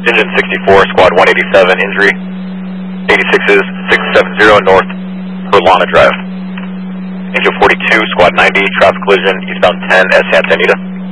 Engine 64, Squad 187, injury. 86 is 670 North Perlana Drive. Angel 42, Squad 90, traffic collision, eastbound 10, S Santa Anita.